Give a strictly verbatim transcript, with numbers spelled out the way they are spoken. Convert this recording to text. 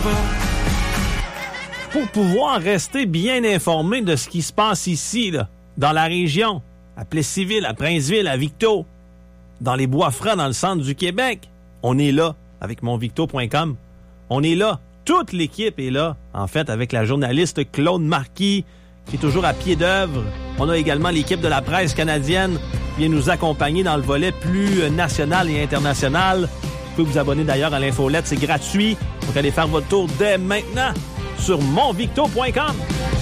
Pour pouvoir rester bien informé de ce qui se passe ici, là, dans la région, à Plessisville, à Princeville, à Victo, dans les Bois-Francs, dans le centre du Québec, on est là avec mon victo point com. On est là. Toute l'équipe est là, en fait, avec la journaliste Claude Marquis, qui est toujours à pied d'œuvre. On a également l'équipe de la presse canadienne qui vient nous accompagner dans le volet plus national et international. Vous pouvez vous abonner d'ailleurs à l'infolette, c'est gratuit. Donc allez faire votre tour dès maintenant sur mon victo point com.